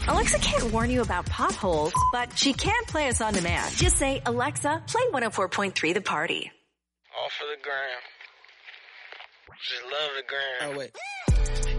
Alexa can't warn you about potholes, but she can play us on demand. Just say, Alexa, play 104.3 The Party. All for the gram. Just love the gram. Oh, wait.